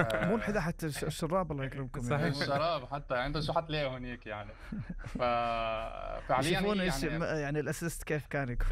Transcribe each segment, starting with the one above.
مو الحذاء، حتى الشراب الله يكرمكم يعني. صحيح. الشراب حتى عنده شو حتلاقيه هونيك يعني. ففعليا يشوفون هي ايش يعني يعني الاسيست كيف كان يكون.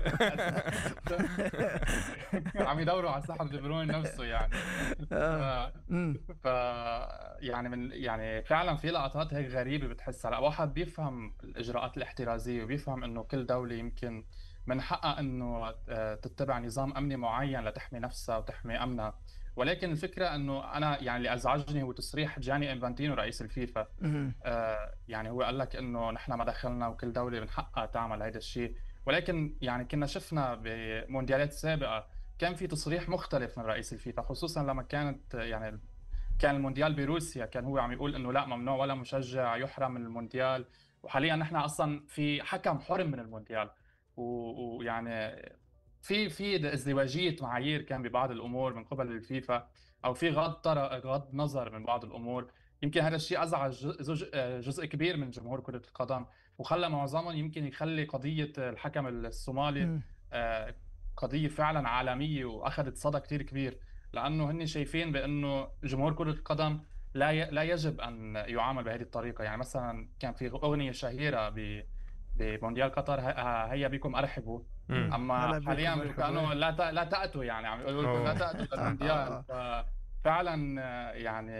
عم يدوروا على سحر دي بروين نفسه يعني. ف... ف يعني يعني فعلا في لقطات هيك غريبة بتحسها. لا واحد بيفهم الإجراءات الاحترازية وبيفهم إنه كل دولة يمكن من حقها إنه تتبع نظام أمني معين لتحمي نفسها وتحمي أمنها. ولكن الفكرة إنه أنا يعني اللي أزعجني هو تصريح جاني إنفانتينو رئيس الفيفا. يعني هو قال لك إنه نحن ما دخلنا وكل دولة من حقها تعمل هذا الشيء. ولكن يعني كنا شفنا بمونديالات سابقة كان في تصريح مختلف من رئيس الفيفا، خصوصا لما كانت يعني كان المونديال بروسيا، كان هو عم يقول انه لا ممنوع ولا مشجع يحرم من المونديال. وحاليا نحن اصلا في حكم حرم من المونديال. ويعني في ازدواجيه معايير كان ببعض الامور من قبل الفيفا، او في غض نظر من بعض الامور. يمكن هذا الشيء ازعج جزء كبير من جمهور كره القدم، وخلى معظمهم يمكن يخلي قضيه الحكم الصومالي قضيه فعلا عالميه واخذت صدى كثير كبير. لانه هن شايفين بانه جمهور كرة القدم لا يجب ان يعامل بهذه الطريقة. يعني مثلا كان في اغنية شهيرة بمونديال قطر، هيا بكم ارحبوا. هلا اما بكم حاليا مرحبا. كانوا لا تأتوا، يعني عم يقولوا لكم لا تأتوا للمونديال. ففعلا يعني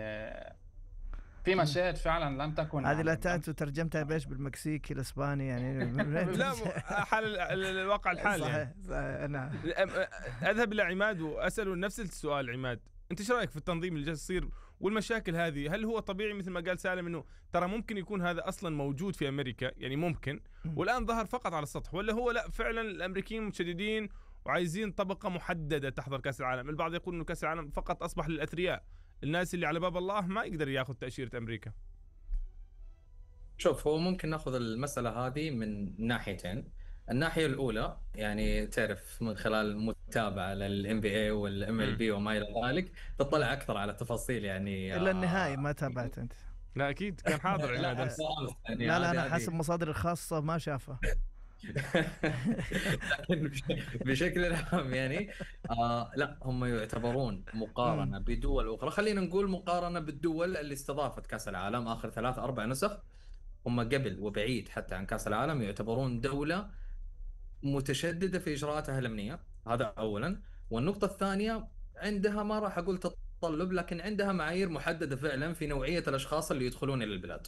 في مشاهد فعلا لم تكن هذه لا يعني تأتوا ترجمتها بايش بالمكسيكي الاسباني يعني. لا حال الواقع الحالي صحيح يعني. صحيح. نعم. اذهب الى عماد واساله نفس السؤال. عماد، انت ايش رايك في التنظيم اللي جالس يصير والمشاكل هذه؟ هل هو طبيعي مثل ما قال سالم انه ترى ممكن يكون هذا اصلا موجود في امريكا، يعني ممكن والان ظهر فقط على السطح، ولا هو لا فعلا الامريكيين متشددين وعايزين طبقه محدده تحضر كاس العالم؟ البعض يقول انه كاس العالم فقط اصبح للاثرياء، الناس اللي على باب الله ما يقدر ياخذ تاشيره امريكا. شوف، هو ممكن ناخذ المسألة هذه من ناحيتين. الناحية الأولى يعني تعرف من خلال المتابعة لل NBA وال MLB وما إلى ذلك تطلع أكثر على تفاصيل يعني إلا النهاية ما تابعت أنت؟ لا أكيد كان حاضر لا عماد أمس. يعني لا أنا حاسب مصادر الخاصة ما شافها. لكن بشكل عام يعني لا هم يعتبرون مقارنة بدول أخرى. خلينا نقول مقارنة بالدول اللي استضافت كأس العالم آخر 3-4 نسخ. هم قبل وبعيد حتى عن كأس العالم يعتبرون دولة متشددة في إجراءاتها الأمنية، هذا أولا. والنقطة الثانية عندها ما راح أقول تطلب، لكن عندها معايير محددة فعلا في نوعية الأشخاص اللي يدخلون إلى البلاد.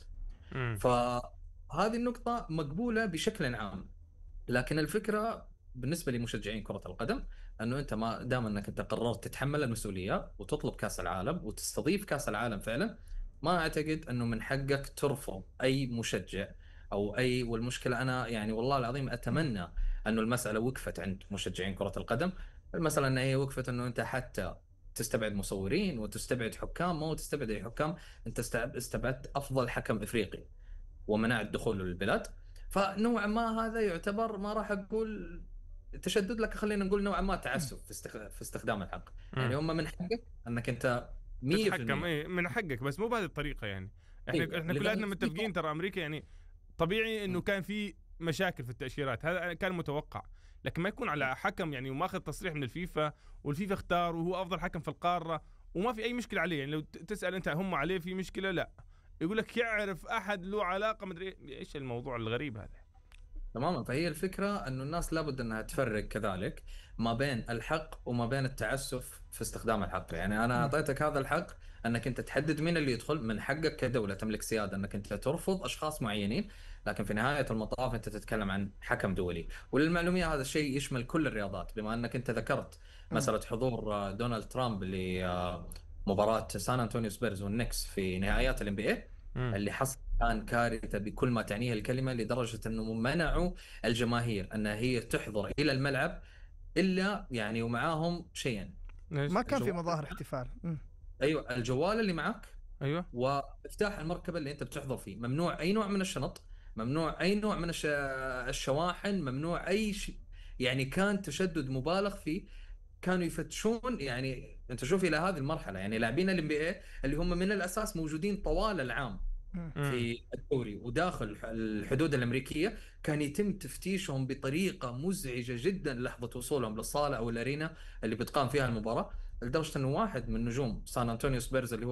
فهذه النقطة مقبولة بشكل عام. لكن الفكرة بالنسبة لمشجعين كرة القدم أنه أنت ما دام أنك أنت قررت تتحمل المسؤولية وتطلب كأس العالم وتستضيف كأس العالم فعلا، ما أعتقد أنه من حقك ترفض أي مشجع أو أي. والمشكلة أنا يعني والله العظيم أتمنى أنه المسألة وقفت عند مشجعين كرة القدم. المسألة أن هي وقفت أنه أنت حتى تستبعد مصورين وتستبعد حكام. ما تستبعد أي حكام، أنت استبعدت أفضل حكم إفريقي ومنع الدخول للبلاد. فنوعا ما هذا يعتبر ما راح اقول تشدد، لك خلينا نقول نوعا ما تعسف في استخدام الحق. يعني هم من حقك انك انت 100% تتحكم، ايه من حقك، بس مو بهذه الطريقه يعني. احنا كلنا متفقين ترى امريكا يعني طبيعي انه كان في مشاكل في التاشيرات، هذا كان متوقع. لكن ما يكون على حكم يعني وماخذ تصريح من الفيفا والفيفا اختار وهو افضل حكم في القاره وما في اي مشكله عليه. يعني لو تسال انت هم عليه في مشكله؟ لا، يقول لك يعرف احد له علاقه مدري ايش الموضوع الغريب هذا. تماما. فهي الفكرة أنه الناس لابد أنها تفرق كذلك ما بين الحق وما بين التعسف في استخدام الحق. يعني أنا أعطيتك هذا الحق أنك أنت تحدد مين اللي يدخل. من حقك كدولة تملك سيادة أنك أنت ترفض أشخاص معينين، لكن في نهاية المطاف أنت تتكلم عن حكم دولي. وللمعلومية هذا الشيء يشمل كل الرياضات، بما أنك أنت ذكرت مسألة حضور دونالد ترامب لمباراة سان أنطونيو سبيرز والنكس في نهائيات NBA اللي حصل كان كارثة بكل ما تعنيه الكلمة، لدرجة أنه منعوا الجماهير أنها هي تحضر إلى الملعب إلا يعني ومعاهم شيئين. ما كان في مظاهر احتفال. أيوة، الجوال اللي معك، ايوه، وافتاح المركبة اللي أنت بتحضر فيه. ممنوع أي نوع من الشنط، ممنوع أي نوع من الشواحن، ممنوع أي شيء. يعني كان تشدد مبالغ فيه. كانوا يفتشون. يعني انت شوف الى هذه المرحله، يعني لاعبين NBA اللي هم من الاساس موجودين طوال العام في الدوري وداخل الحدود الامريكيه، كان يتم تفتيشهم بطريقه مزعجه جدا لحظه وصولهم للصاله او الارينا اللي بتقام فيها المباراه. لدرجه انه واحد من نجوم سان انطونيو سبيرز اللي هو